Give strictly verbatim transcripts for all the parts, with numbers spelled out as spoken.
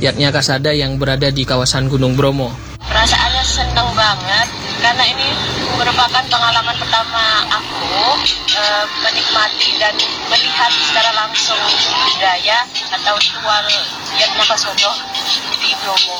yakni Kasada yang berada di kawasan Gunung Bromo. Perasaannya senang banget karena ini merupakan pengalaman pertama aku e, menikmati dan melihat secara langsung budaya atau ritual Yatnya Kasada di Bromo.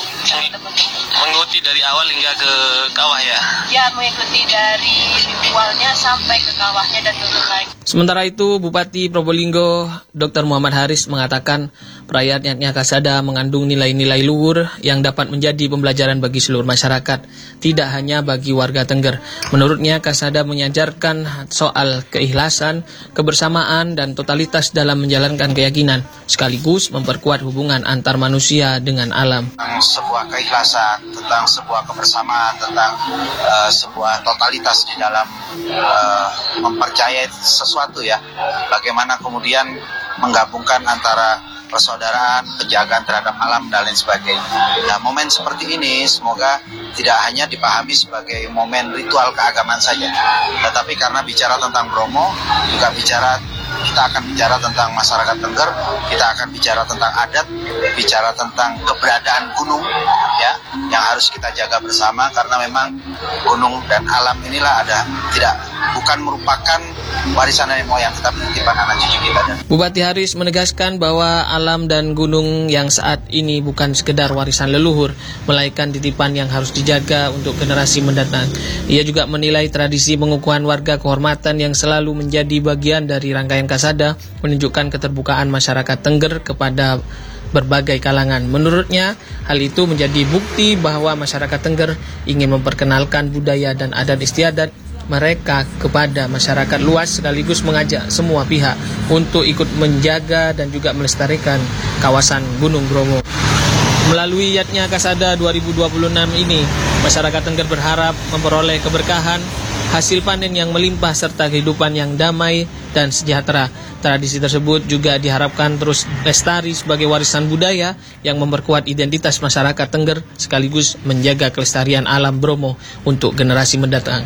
Mengikuti dari awal hingga ke kawah ya? Ya, mengikuti dari ritualnya sampai ke kawahnya dan turun lagi. Sementara itu, Bupati Probolinggo Doktor Muhammad Haris mengatakan perayaan Yatnya Kasada mengandung nilai-nilai luhur yang dapat menjadi pembelajaran bagi seluruh masyarakat, tidak hanya bagi warga Tengger. Menurutnya, Kasada mengajarkan soal keikhlasan, kebersamaan, dan totalitas dalam menjalankan keyakinan, sekaligus memperkuat hubungan antar manusia dengan alam. Sebuah keikhlasan, tentang sebuah kebersamaan, tentang uh, sebuah totalitas di dalam uh, mempercayai sesuatu ya. Bagaimana kemudian menggabungkan antara persaudaraan, penjagaan terhadap alam dan lain sebagainya. Nah, momen seperti ini semoga tidak hanya dipahami sebagai momen ritual keagamaan saja, tetapi karena bicara tentang Bromo, juga bicara kita akan bicara tentang masyarakat Tengger, kita akan bicara tentang adat, bicara tentang keberadaan gunung ya, yang harus kita jaga bersama karena memang gunung dan alam inilah ada tidak bukan merupakan warisan nenek moyang, tetapi titipan anak cucu kita. Bupati Haris menegaskan bahwa alam dan gunung yang saat ini bukan sekedar warisan leluhur, melainkan titipan yang harus dijaga untuk generasi mendatang. Ia juga menilai tradisi pengukuhan warga kehormatan yang selalu menjadi bagian dari rangkaian Kasada menunjukkan keterbukaan masyarakat Tengger kepada berbagai kalangan. Menurutnya, hal itu menjadi bukti bahwa masyarakat Tengger ingin memperkenalkan budaya dan adat istiadat mereka kepada masyarakat luas, sekaligus mengajak semua pihak untuk ikut menjaga dan juga melestarikan kawasan Gunung Bromo. Melalui Yatnya Kasada dua ribu dua puluh enam ini, masyarakat Tengger berharap memperoleh keberkahan, hasil panen yang melimpah, serta kehidupan yang damai dan sejahtera. Tradisi tersebut juga diharapkan terus lestari sebagai warisan budaya yang memperkuat identitas masyarakat Tengger, sekaligus menjaga kelestarian alam Bromo untuk generasi mendatang.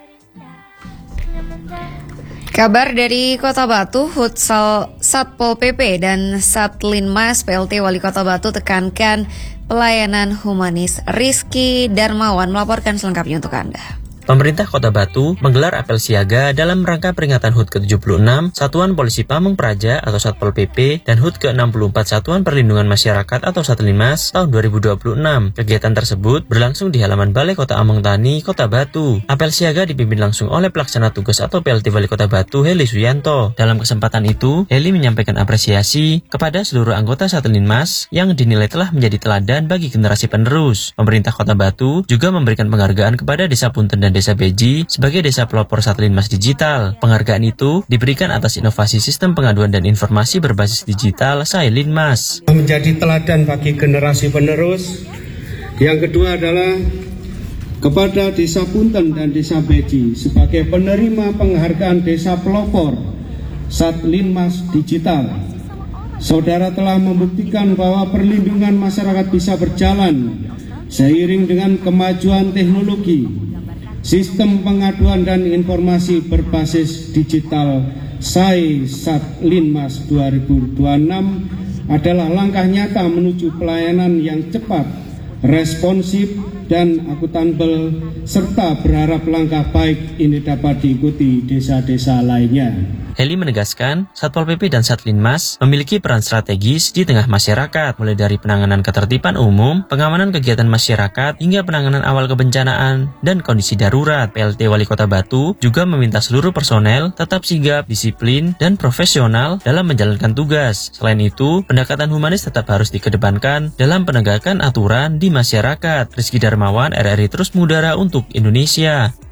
Kabar dari Kota Batu, Hutsal Satpol P P dan Satlinmas P L T Wali Kota Batu tekankan pelayanan humanis. Rizky Darmawan melaporkan selengkapnya untuk Anda. Pemerintah Kota Batu menggelar apel siaga dalam rangka peringatan H U T ke tujuh puluh enam Satuan Polisi Pameng Praja atau Satpol P P dan H U T ke enam puluh empat Satuan Perlindungan Masyarakat atau Satlinmas tahun dua ribu dua puluh enam. Kegiatan tersebut berlangsung di halaman Balai Kota Ameng Tani, Kota Batu. Apel siaga dipimpin langsung oleh Pelaksana Tugas atau P L T Wali Kota Batu, Heli Suyanto. Dalam kesempatan itu, Heli menyampaikan apresiasi kepada seluruh anggota Satlinmas yang dinilai telah menjadi teladan bagi generasi penerus. Pemerintah Kota Batu juga memberikan penghargaan kepada Desa Punten dan Desa Beji sebagai desa pelopor Satlinmas digital. Penghargaan itu diberikan atas inovasi sistem pengaduan dan informasi berbasis digital Satlinmas. Menjadi teladan bagi generasi penerus. Yang kedua adalah kepada Desa Punten dan Desa Beji sebagai penerima penghargaan desa pelopor Satlinmas digital. Saudara telah membuktikan bahwa perlindungan masyarakat bisa berjalan seiring dengan kemajuan teknologi. Sistem pengaduan dan informasi berbasis digital S A I Satlinmas dua ribu dua puluh enam adalah langkah nyata menuju pelayanan yang cepat, responsif, dan akuntabel, serta berharap langkah baik ini dapat diikuti desa-desa lainnya. Heli menegaskan, Satpol P P dan Satlinmas memiliki peran strategis di tengah masyarakat, mulai dari penanganan ketertiban umum, pengamanan kegiatan masyarakat, hingga penanganan awal kebencanaan dan kondisi darurat. P L T Wali Kota Batu juga meminta seluruh personel tetap sigap, disiplin, dan profesional dalam menjalankan tugas. Selain itu, pendekatan humanis tetap harus dikedepankan dalam penegakan aturan di masyarakat. Rizky Darmawan, R R I Terus Mengudara untuk Indonesia.